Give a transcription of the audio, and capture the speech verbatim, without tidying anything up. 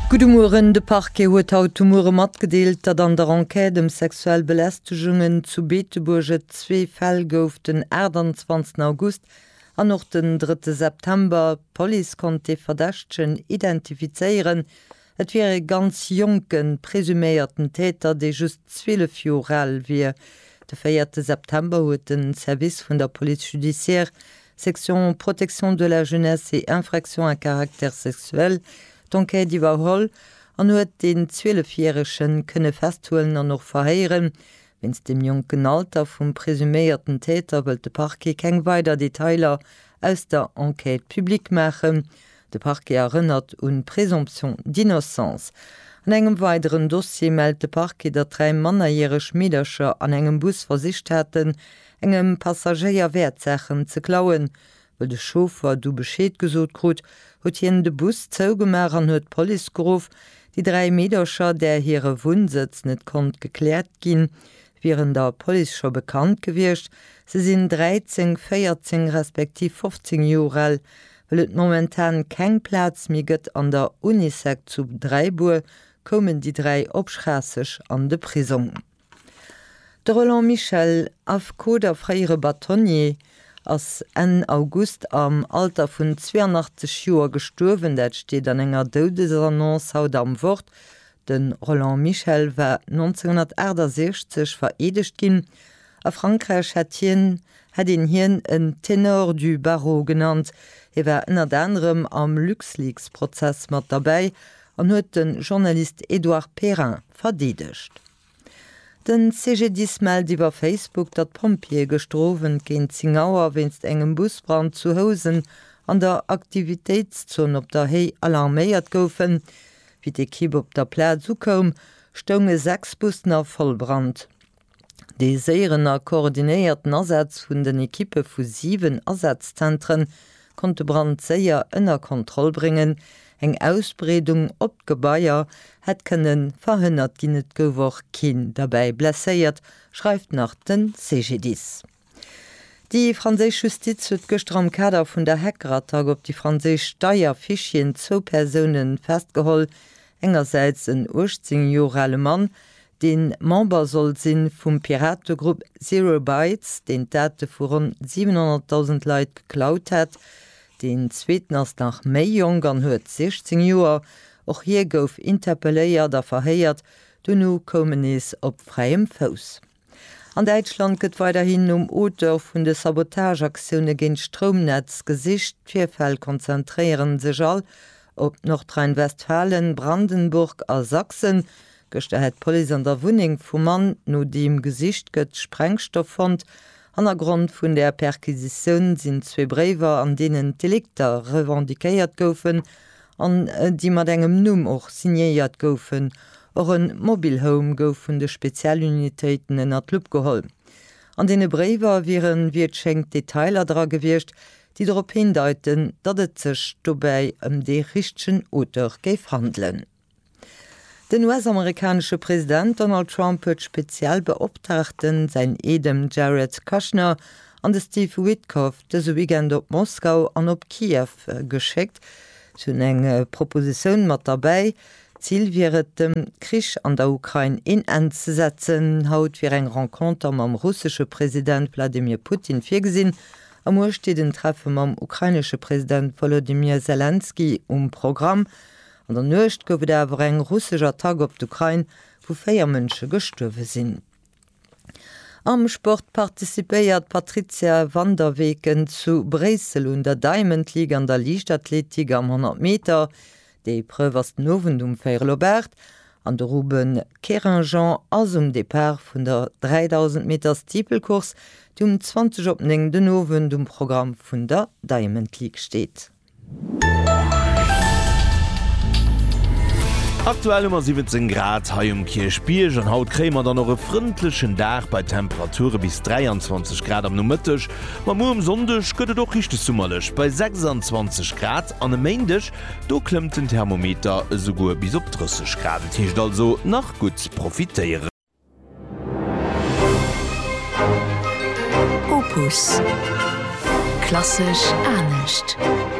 Gudumuren de Parke huet Automure mat gedeelt, dat an der Enquête dem sexuell Belästigungen zu Beeteburge zwee Fäll gouf den einundzwanzigsten August an noch den dritten September. Police konnte Verdächtchen identifizeieren. Et wäre ganz jungen presüméierten Täter, déi just zwölf Jahre alt wie. De vierten September huet den Service vun der Police Judiciaire Section Protection de la Jeunesse et Infraction à Caractère Sexuel d'Enquête iwwerholl an huet den zwölfjährigen kënne festholen an noch verheieren. Wenns dem jungen Alter vum presüméierten Täter wëlt de Parquet keng weider Detailer aus der Enquête publik machen. De Parquet erinnert un Präsumption d'innocence. An engem weiteren Dossier meldt de Parquet, dat drei mannerjährech Mädelscher an engem Bus versicht hätten, engem Passagier Wertsachen ze klauen. Weil de Chauffeur du Bescheid gesot krut, huet hien de Bus zougemer an huet Police gerufen. Die drei Mädelscher, der hire Wohnsitz net konnt geklärt gin, wären der Police schon bekannt gewircht. Se sind dreizehn, vierzehn respektiv fünfzehn Jahre alt, weil et momentan kein Platz mi gëtt an der Unisec zu Dreibuhr, kommen die drei opschrassig an de Prison. De Roland Michel, Afkoder Freire Batonnier, ass en August am Alter vun zweiundachtzig Joer gestorwen, dat steht an enger Dodesannonce haut am Wort. Den Roland Michel war neunzehnhundertachtundsechzig veredigt gin. A Frankreich hat hien hat ihn hien en Tenor du Barreau genannt. Er war ënner anderem am LuxLeaks-Prozess mat dabei an huet den Journalist Edouard Perrin verdedigt. Den C G dix meldt iwwer Facebook, dat Pompier gestrowen géint Zingauer winst engem Busbrand zu Hosen an der Aktivitätszone op der Hei alarméiert goufen. Wie de Kipp op der Plä zukom, stonge sechs Busner vollbrand. De séierener koordinéierten Ersatz vun den Ekippe vu sieben Ersatzzentren konnte Brand séier ënner Kontroll bringen. Eng Ausbreedung op Gebaier het kënnen verhënnert ginnet gowoch kin dabei blesséiert, schreift nach den C G dix. Die Franzésch Justiz huet gestern am Kader vun der Hackeratag op die Franzésch Steierfischien zo Personen festgeholl, engerseits en achtzehn Jahre alt Mann, den Member soll sinn vum Pirategrupp Zero Bytes, den Täte vu rund siebenhunderttausend Leiit geklaut hat. Den zweeten ass nach méi jong an huet sechzehn Joer, och hier gouf interpelléiert der verhéiert, du no kommen is op freiem Fous. An Deutschland gëtt weiterhin um Oter vun de Sabotageaktionune géint Stromnetz gesicht, Vierfäll konzentrieren sech all op Nordrhein-Westfalen, Brandenburg a Sachsen. Gëchte het Poli an der Wuning vum Mann no dem Gesicht gëtt Sprengstoff fand. An der Grund vun der Perquisition sind zwei Brewer, an denen Delikter revendikéiert goufen, an die mat engem Numm och signéiert goufen, och een Mobilhome gouf vun de Spezialunitéiten ennner Lupp geholl. An dene Brewer wieren wie schenkt Detailer dra gewircht, die darauf hindeuten, dat et sech dobei ëm de richchten Oter geif handeln. Den U S-amerikanische Präsident Donald Trump huet Spezialbeobtrachten sein Edem Jared Kushner an de Steve Witkoff dese Weekend op Moskau an op Kiew äh, geschickt. Zun eng äh, Proposition mat dabei, Ziel wäret dem Krisch an der Ukraine in einzusetzen, haut wie eng Rencontre mam russische Präsident Wladimir Putin firgesinn. Am Uhr steht den Treffen mam ukrainische Präsident Volodymyr Zelensky um Programm. An der Nøcht gouf der awer eng russischer Tag op d'Ukraine, wo féier Mënsche gestuerwe sinn. Am Sport partizipéiert Patricia Vanderweken zu Bresel und der Diamond League an der Lichtathletik am hundert Meter, déi prøwers nowen um Feirlobert, an der Ruben Keranjean ass um Depart vun der dreitausend Meter Stiepelkurs, die um zwanzig op neng den Nowen um Programm vun der Diamond League steht. Aktuell immer siebzehn Grad ha um Kirchspiel und haut krämer dann noch e frindlichen Dach bei Temperature bis dreiundzwanzig Grad am Nummetisch. Ma mo am Sonntag gëtt doch richtig summerlech bei sechsundzwanzig Grad an dem Maindisch, do klemmt den Thermometer sogar bis op dreißig Grad. Hicht also nach gut profitieren. Opus. Klassisch ernst.